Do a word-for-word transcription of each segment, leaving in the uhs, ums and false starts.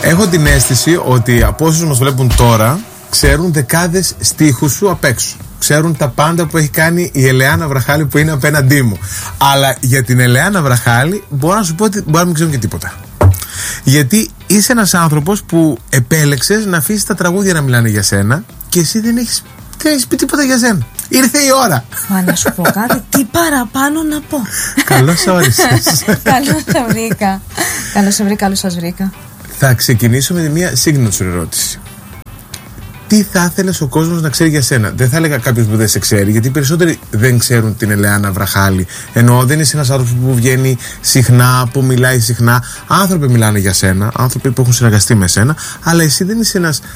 Έχω την αίσθηση ότι από όσους μας βλέπουν τώρα ξέρουν δεκάδες στίχους σου απ' έξω. Ξέρουν τα πάντα που έχει κάνει η Ελεάνα Βραχάλη που είναι απέναντί μου. Αλλά για την Ελεάνα Βραχάλη μπορώ να σου πω ότι μπορεί να μην ξέρουν και τίποτα. Γιατί είσαι ένας άνθρωπος που επέλεξες να αφήσεις τα τραγούδια να μιλάνε για σένα και εσύ δεν έχεις, δεν έχεις πει τίποτα για σένα. Ήρθε η ώρα. Μα να σου πω κάτι, τι παραπάνω να πω. Καλώς όρισες. Καλώς σε βρήκα. Καλώς σε βρήκα, καλώς σας βρήκα. Θα ξεκινήσω με μια signature ερώτηση. Τι θα ήθελες ο κόσμος να ξέρει για σένα? Δεν θα έλεγα κάποιος που δεν σε ξέρει, γιατί οι περισσότεροι δεν ξέρουν την Ελεάνα Βραχάλη. Ενώ δεν είσαι ένας άνθρωπος που βγαίνει συχνά, που μιλάει συχνά. Άνθρωποι μιλάνε για σένα, άνθρωποι που έχουν συνεργαστεί με σένα, αλλά εσύ δεν είσαι ένας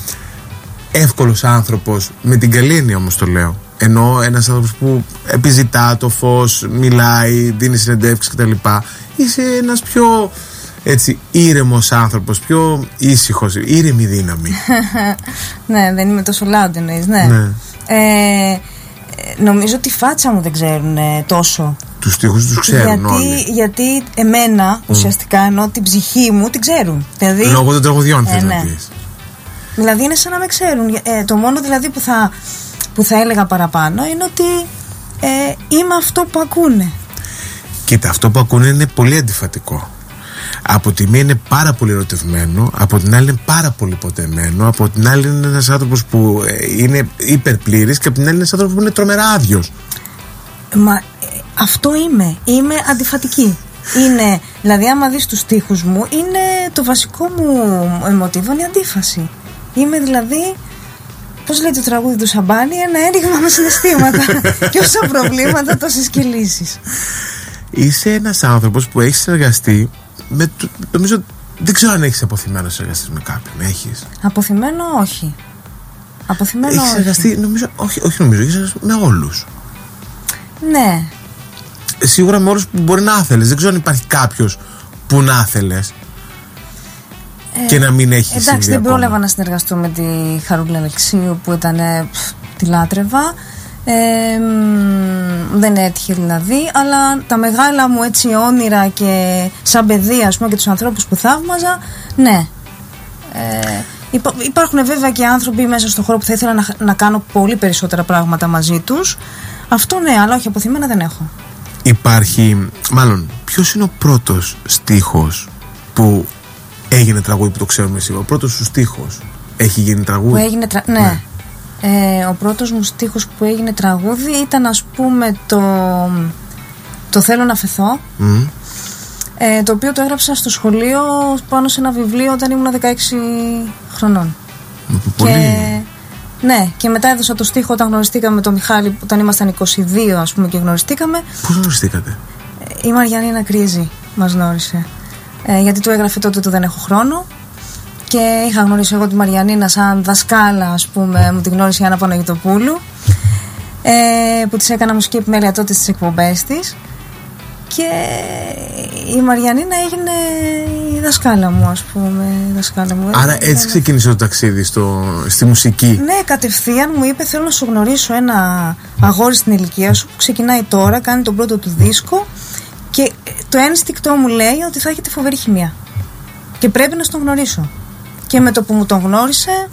εύκολος άνθρωπος, με την καλή έννοια όμως το λέω. Ενώ ένας άνθρωπος που επιζητά το φως, μιλάει, δίνει συνεντεύξεις κτλ. Είσαι ένας πιο έτσι ήρεμος άνθρωπος, πιο ήσυχος, ήρεμη δύναμη. Ναι, δεν είμαι τόσο loud εννοείς, ναι. Ναι. Ε, νομίζω ότι η φάτσα μου δεν ξέρουν τόσο. Τους στίχους τους ξέρουν γιατί, όλοι. γιατί εμένα mm. ουσιαστικά ενώ την ψυχή μου την ξέρουν. Δηλαδή, λόγω των τραγουδιών θες ε, ναι. να πεις. Δηλαδή είναι σαν να με ξέρουν. Ε, το μόνο δηλαδή που θα, που θα έλεγα παραπάνω είναι ότι ε, είμαι αυτό που ακούνε. Κοίτα, αυτό που ακούνε είναι πολύ αντιφατικό. Από τη μία είναι πάρα πολύ ερωτευμένο, από την άλλη είναι πάρα πολύ ποτεμένο, από την άλλη είναι ένας άνθρωπος που είναι υπερπλήρης και από την άλλη είναι ένας άνθρωπος που είναι τρομερά άδειος. Μα ε, αυτό είμαι. Είμαι αντιφατική. Είναι, δηλαδή άμα δεις τους στίχους μου, είναι το βασικό μου μοτίβο είναι η αντίφαση. Είμαι δηλαδή, πώς λέει το τραγούδι του Σαμπάνη, ένα έριγμα με συναισθήματα. Και όσα προβλήματα τόσες και λύσεις. Είσαι ένας άνθρωπος που έχει συνεργαστεί με, νομίζω, δεν ξέρω αν έχεις αποθυμένο συνεργαστείς με κάποιον. Έχεις? Αποθυμένο όχι. Αποθυμένο έχεις όχι. συνεργαστεί, νομίζω, όχι, όχι νομίζω, έχεις συνεργαστεί με όλους. Ναι. Σίγουρα με όλους που μπορεί να ήθελες. Δεν ξέρω αν υπάρχει κάποιος που να ήθελες ε, και να μην έχει συμβεί. Εντάξει, δεν ακόμα. πρόλαβα να συνεργαστώ με τη Χαρούλα Αλεξίου που ήταν, πφ, τη λάτρευα. Ε, μ, δεν έτυχε δηλαδή, αλλά τα μεγάλα μου έτσι όνειρα και σαν παιδί, ας πούμε, και τους ανθρώπους που θαύμαζα, ναι. Ε, υπά, υπάρχουν βέβαια και άνθρωποι μέσα στον χώρο που θα ήθελα να, να κάνω πολύ περισσότερα πράγματα μαζί τους. Αυτό ναι, αλλά όχι, αποθυμένα δεν έχω. Υπάρχει, μάλλον, ποιος είναι ο πρώτος στίχος που έγινε τραγούδι που το ξέρουμε σίγουρα? Ο πρώτος σου στίχος έχει γίνει τραγούδι? Που έγινε τρα... ναι. ναι. Ε, ο πρώτος μου στίχος που έγινε τραγούδι ήταν, ας πούμε, το το Θέλω να φεθώ, mm. ε, το οποίο το έγραψα στο σχολείο πάνω σε ένα βιβλίο όταν ήμουν δεκαέξι χρονών. Πολύ. Και, ναι, και μετά έδωσα το στίχο όταν γνωριστήκαμε με τον Μιχάλη, όταν ήμασταν είκοσι δύο, ας πούμε, και γνωριστήκαμε. Πώς γνωριστήκατε? Η Μαριανίνα Κρίζη μας γνώρισε, ε, γιατί του έγραφε τότε το Δεν έχω χρόνο. Και είχα γνωρίσει εγώ τη Μαριανίνα σαν δασκάλα, ας πούμε, μου τη γνώρισε η Άννα Παναγιτοπούλου, ε, που της έκανα μουσική επιμέλεια τότε στις εκπομπές της. Και η Μαριανίνα έγινε η δασκάλα μου, ας πούμε, δασκάλα μου. Άρα έτσι ξεκίνησε το ταξίδι στο, στη μουσική? Ναι, κατευθείαν μου είπε: θέλω να σου γνωρίσω ένα αγόρι στην ηλικία σου που ξεκινάει τώρα, κάνει τον πρώτο του δίσκο και το ένστικτό μου λέει ότι θα έχετε φοβερή χημεία και πρέπει να στον γνωρίσω. Και με το που μου τον γνώρισε,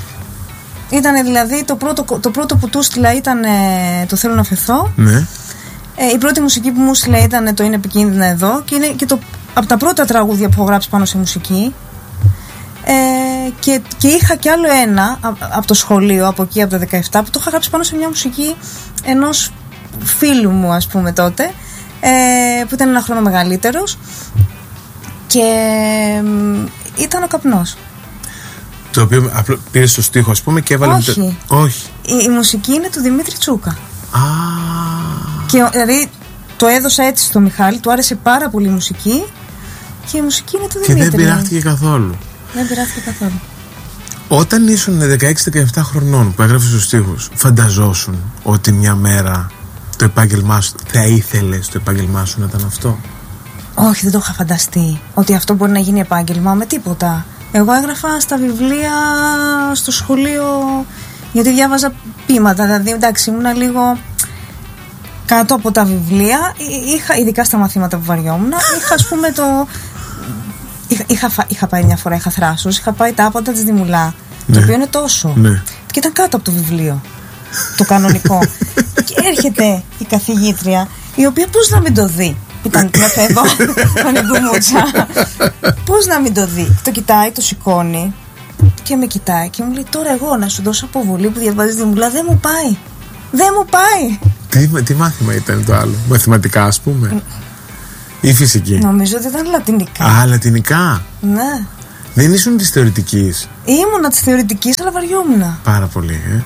ήταν δηλαδή το πρώτο, το πρώτο που του στείλα ήταν ε, το Θέλω να φεθώ. Ναι. Ε, η πρώτη μουσική που μου στείλα ήταν το Είναι επικίνδυνα εδώ και είναι και το, από τα πρώτα τραγούδια που έχω γράψει πάνω σε μουσική. Ε, και, και είχα κι άλλο ένα από, από το σχολείο, από εκεί από τα δεκαεπτά, που το είχα γράψει πάνω σε μια μουσική ενός φίλου μου, ας πούμε, τότε, ε, που ήταν ένα χρόνο μεγαλύτερος και ε, ήταν ο Καπνός. Το οποίο πήρε το στίχο, ας πούμε, και έβαλε. Όχι. Το... Όχι. Η, η μουσική είναι του Δημήτρη Τσούκα. Α. Και δηλαδή το έδωσα έτσι στο Μιχάλη, του άρεσε πάρα πολύ η μουσική και η μουσική είναι του και Δημήτρη. Και δεν πειράχτηκε καθόλου. Δεν πειράχτηκε καθόλου. Όταν ήσουν δεκαέξι δεκαεπτά χρονών που έγραφες τους στίχους, φανταζόσουν ότι μια μέρα το επάγγελμά σου, θα ήθελες το επάγγελμά σου να ήταν αυτό? Όχι, δεν το είχα φανταστεί ότι αυτό μπορεί να γίνει επάγγελμα με τίποτα. Εγώ έγραφα στα βιβλία στο σχολείο, γιατί διάβαζα ποίηματα. Δηλαδή, εντάξει, ήμουνα λίγο κάτω από τα βιβλία. Είχα, ειδικά στα μαθήματα που βαριόμουν, είχα, ας πούμε, το, Είχα, είχα, είχα πάει μια φορά, είχα θράσος, είχα πάει τα άπαντα της Δημουλά, ναι. Το οποίο είναι τόσο. Ναι. Και ήταν κάτω από το βιβλίο, το κανονικό. Και έρχεται η καθηγήτρια, η οποία πώς να μην το δει. Ήταν την εδώ, πανεγκουμούτσα. Πώς να μην το δει. Το κοιτάει, το σηκώνει και με κοιτάει και μου λέει: τώρα εγώ να σου δώσω αποβολή που διαβάζεις Δημουλά, δεν μου πάει. Δεν μου πάει. Τι, τι μάθημα ήταν το άλλο, μαθηματικά ας πούμε, ή φυσική? Νομίζω ότι ήταν λατινικά. Α, λατινικά. Ναι. Δεν ήσουν της θεωρητικής? Ήμουνα της θεωρητικής, αλλά βαριόμουν. Πάρα πολύ, ε.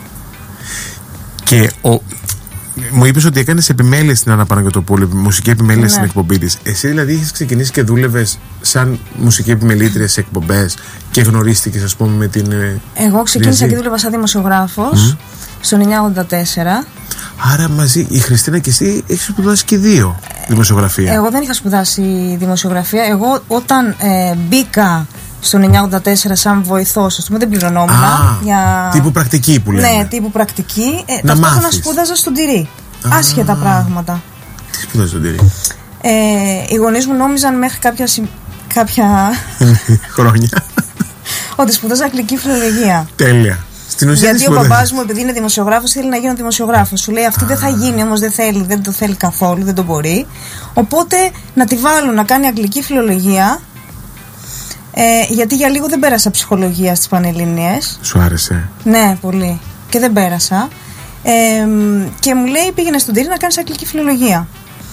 Και ο... μου είπες ότι έκανες επιμέλεια στην Άννα Παναγιωτοπούλου, μουσική επιμέλεια, ναι, στην εκπομπή της. Εσύ δηλαδή είχες ξεκινήσει και δούλευες σαν μουσική επιμελήτρια σε εκπομπές και γνωρίστηκες, ας πούμε, με την... Εγώ ξεκίνησα και δούλευα σαν δημοσιογράφος mm. στον εννιά ογδόντα τέσσερα. Άρα μαζί η Χριστίνα και εσύ έχεις σπουδάσει και δύο δημοσιογραφία. Εγώ δεν είχα σπουδάσει δημοσιογραφία. Εγώ όταν ε, μπήκα στον εννιά ογδόντα τέσσερα σαν βοηθός, ας πούμε, δεν πληρωνόμουν. Α, για... τύπου πρακτική που λέμε. Ναι, τύπου πρακτική. Ε, να ταυτόχρονα σπούδαζα στον Τυρί. Α, άσχετα πράγματα. Τι σπούδαζα στον Τυρί? Ε, οι γονείς μου νόμιζαν μέχρι κάποια, κάποια... χρόνια ότι σπούδαζα αγγλική φιλολογία. Τέλεια. Γιατί ο μπαμπάς μου, επειδή είναι δημοσιογράφος, θέλει να γίνω δημοσιογράφος. Σου λέει αυτή δεν θα γίνει, όμως δεν θέλει, δεν το θέλει καθόλου, δεν το μπορεί. Οπότε να τη βάλουν να κάνει αγγλική φιλολογία. Ε, γιατί για λίγο δεν πέρασα ψυχολογία στις Πανελλήνιες. Σου άρεσε? Ναι, πολύ. Και δεν πέρασα. Ε, και μου λέει πήγαινε στον Τυρί να κάνεις αγγλική φιλολογία.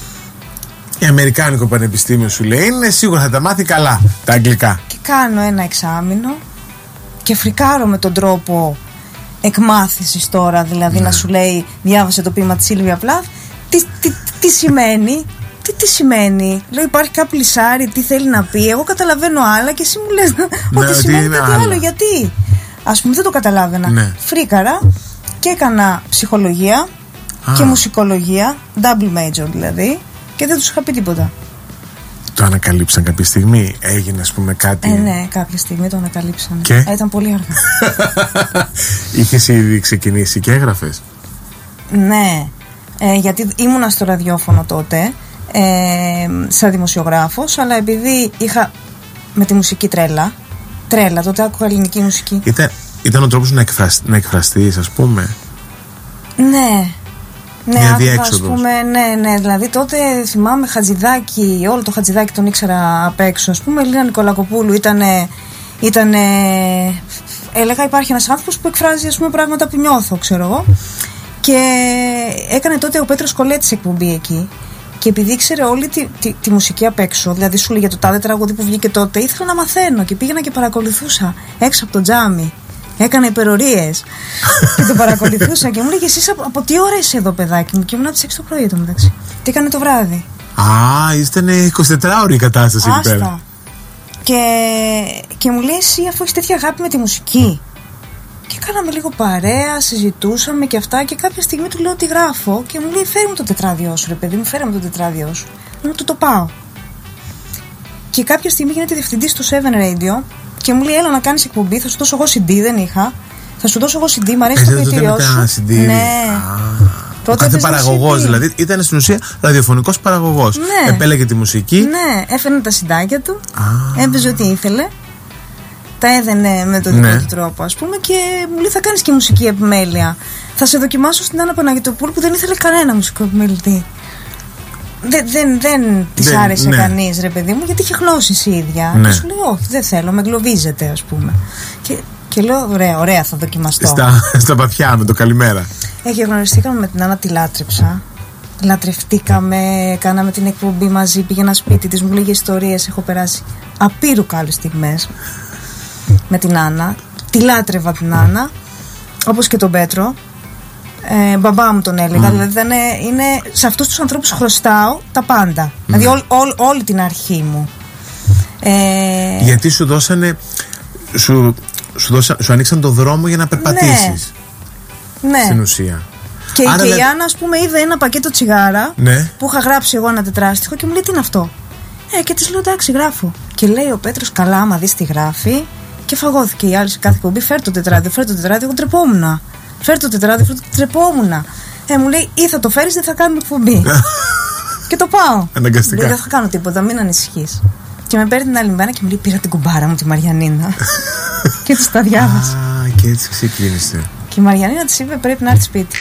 Η Αμερικάνικο Πανεπιστήμιο σου λέει είναι σίγουρα θα τα μάθει καλά τα αγγλικά. Και κάνω ένα εξάμηνο και φρικάρω με τον τρόπο εκμάθησης τώρα, δηλαδή, ναι, να σου λέει διάβασε το ποίημα της Σίλβια Πλάθ. Τι, τι, τι σημαίνει, τι, τι σημαίνει. Λέω υπάρχει κάποιο λυσάρι, τι θέλει να πει. Εγώ καταλαβαίνω άλλα και εσύ μου λες ναι, ότι σημαίνει κάτι άλλο. Γιατί, ας πούμε, δεν το καταλάβαινα. Ναι. Φρίκαρα και έκανα ψυχολογία ah. και μουσικολογία, double major δηλαδή, και δεν τους είχα πει τίποτα. Το ανακαλύψαν κάποια στιγμή, έγινε ας πούμε κάτι? Ε, ναι, κάποια στιγμή το ανακαλύψαν. Και? Ε, ήταν πολύ αργά. Είχες ήδη ξεκινήσει και έγραφες? Ναι, ε, γιατί ήμουνα στο ραδιόφωνο τότε, ε, σαν δημοσιογράφος, αλλά επειδή είχα με τη μουσική τρέλα, τρέλα, τότε άκουγα ελληνική μουσική. Ήταν, ήταν ο τρόπος να, εκφρασ, να εκφραστείς, ας πούμε? Ναι. Ναι, μια άκουγα, ας πούμε, ναι, ναι, δηλαδή τότε θυμάμαι Χατζηδάκη, όλο το Χατζηδάκη τον ήξερα απ' έξω, ας πούμε, Ελίνα Νικολακοπούλου ήτανε, ήτανε, έλεγα υπάρχει ένας άνθρωπος που εκφράζει, ας πούμε, πράγματα που νιώθω, ξέρω εγώ, και έκανε τότε ο Πέτρος Κολέτης εκπομπή εκεί και επειδή ήξερε όλη τη, τη, τη μουσική απ' έξω, δηλαδή σου λέγε το τάδε τραγούδι που βγήκε τότε, ήθελα να μαθαίνω και πήγαινα και παρακολουθούσα έξω από το τζάμι. Έκανε υπερορίες και το παρακολουθούσα και μου λέγε εσύ από, από τι ώρα είσαι εδώ παιδάκι μου, και ήμουν από τις έξι το πρωί το μεταξύ. Τι έκανε το βράδυ? Α, ήταν εικοσιτετράωρη η κατάσταση εκεί πέρα. Και, και μου λέει εσύ αφού έχεις τέτοια αγάπη με τη μουσική. Και κάναμε λίγο παρέα, συζητούσαμε και αυτά και κάποια στιγμή του λέω ότι γράφω και μου λέει φέρε μου το τετράδιό σου ρε παιδί μου, φέρε μου το τετράδιό σου. Μου του το πάω. Και κάποια στιγμή γίνεται διευθυντής στο Seven Radio και μου λέει έλα να κάνεις εκπομπή, θα σου δώσω εγώ σι ντι, δεν είχα. Θα σου δώσω εγώ σι ντι, μ' αρέσει το κριτήριό σου. Ναι. Τότε κάθε παραγωγός, δηλαδή ήταν στην ουσία ραδιοφωνικός παραγωγός. Ναι. Επέλεγε τη μουσική. Ναι, έφερνε τα συντάκια του, ah. έπαιζε ό,τι ήθελε. Τα έδαινε με τον δικό, ναι, του τρόπο, ας πούμε, και μου λέει θα κάνεις και μουσική επιμέλεια. Θα σε δοκιμάσω στην Άννα Παναγιωτοπούλου που δεν ήθελε κανένα μουσικό επιμελητή. Δεν, δεν, δεν της άρεσε, ναι, κανείς ρε παιδί μου, γιατί είχε γνώσεις η ίδια. Ναι. Και σου λέει όχι, δεν θέλω, με εγκλωβίζεται, ας πούμε. Και, και λέω ωραία, ωραία, θα δοκιμαστώ. Στα, στα βαθιά με το καλημέρα. Έχει γνωριστήκαμε με την Άννα, τη λάτρεψα. Λατρευτήκαμε, κάναμε την εκπομπή μαζί, πήγαινα σπίτι της, μου λέγε ιστορίες. Έχω περάσει απείρου καλές στιγμές με την Άννα. Τη λάτρευα την Άννα, όπως και τον Πέτρο. Ε, μπαμπά μου τον έλεγα, mm. δηλαδή δεν είναι, είναι, σε αυτούς τους ανθρώπους χρωστάω τα πάντα, mm. δηλαδή όλ, όλ, όλη την αρχή μου. ε, Γιατί σου δώσανε σου, σου, δώσα, σου ανοίξαν το δρόμο για να περπατήσεις. Ναι, στην ουσία. Και, και δε... η Άννα, ας πούμε, είδε ένα πακέτο τσιγάρα, ναι, που είχα γράψει εγώ ένα τετράστιχο και μου λέει τι είναι αυτό. Ε, και της λέω εντάξει γράφω. Και λέει ο Πέτρος καλά άμα δεις τι γράφει. Και φαγώθηκε η άλλη σε κάθε εκπομπή, φέρ το τετράδιο, φέρ το τετράδιο, εγώ τρεπόμουνα. Φέρ το τετράδιο, φέρ το τρεπόμουνα. Ε, μου λέει ή θα το φέρεις, δεν θα κάνουμε εκπομπή. Και το πάω. Αναγκαστικά. Λέει, δεν θα κάνω τίποτα, μην ανησυχείς. Και με παίρνει την άλλη μέρα και μου λέει: πήρα την κουμπάρα μου, τη Μαριανίνα. Και της τα διάβασα. Α, και έτσι ξεκίνησε. Και η Μαριανίνα της είπε: πρέπει να έρθει σπίτι.